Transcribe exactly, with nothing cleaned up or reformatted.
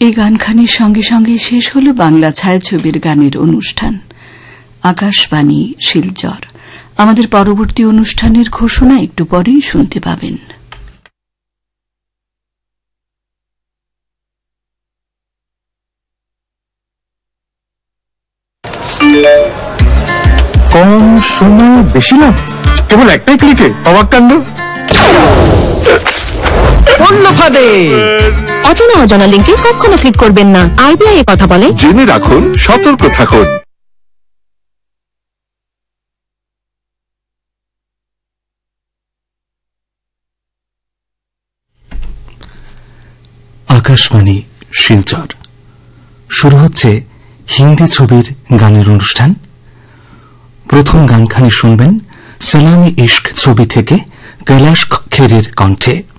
এই গানখানির সঙ্গে সঙ্গে শেষ হল বাংলা ছায়াছবির গানের অনুষ্ঠান। আকাশবাণী শিলচর। আমাদের পরবর্তী অনুষ্ঠানের ঘোষণা একটু পরেই শুনতে পাবেন। কম সময় বেশি লাভ, কেবল একটাই ক্লিকে অবাক কাণ্ড। অচেনা অজানা লিঙ্কে কখনো ক্লিক করবেন না। আরবিআই এর কথা বলে, জেনে রাখুন, সতর্ক থাকুন। আকাশবাণী শিলচর। শুরু হচ্ছে হিন্দি ছবির গানের অনুষ্ঠান। প্রথম গানখানি শুনবেন সালামি ইশক ছবি থেকে কৈলাশ খেরের কণ্ঠে।